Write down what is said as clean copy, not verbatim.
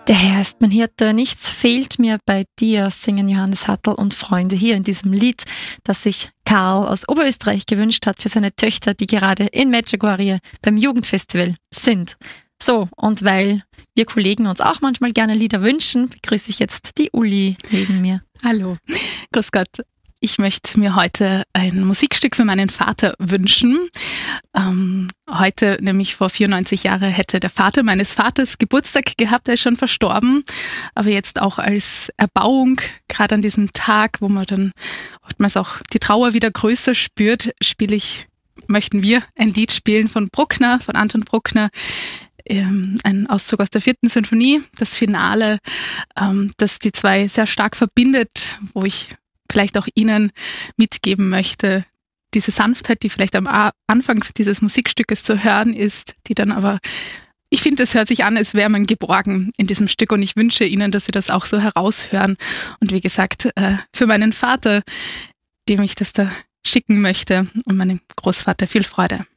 Der Herr ist mein Hirte, nichts fehlt mir bei dir, singen Johannes Hartl und Freunde hier in diesem Lied, das sich Karl aus Oberösterreich gewünscht hat für seine Töchter, die gerade in Medjugorje beim Jugendfestival sind. So, und weil wir Kollegen uns auch manchmal gerne Lieder wünschen, begrüße ich jetzt die Uli neben mir. Hallo, grüß Gott. Ich möchte mir heute ein Musikstück für meinen Vater wünschen. Heute, nämlich vor 94 Jahren, hätte der Vater meines Vaters Geburtstag gehabt. Er ist schon verstorben, aber jetzt auch als Erbauung, gerade an diesem Tag, wo man dann oftmals auch die Trauer wieder größer spürt, möchten wir ein Lied spielen von Anton Bruckner, ein Auszug aus der 4. Sinfonie, das Finale, das die zwei sehr stark verbindet, wo ich vielleicht auch Ihnen mitgeben möchte, diese Sanftheit, die vielleicht am Anfang dieses Musikstückes zu hören ist, die dann aber, ich finde, es hört sich an, als wäre man geborgen in diesem Stück und ich wünsche Ihnen, dass Sie das auch so heraushören. Und wie gesagt, für meinen Vater, dem ich das da schicken möchte und meinem Großvater viel Freude.